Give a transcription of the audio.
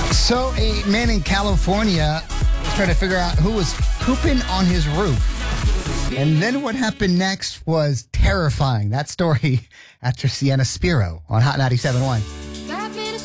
So, a man in California was trying to figure out who was pooping on his roof. And then what happened next was terrifying. That story after Sienna Spiro on Hot 97.1.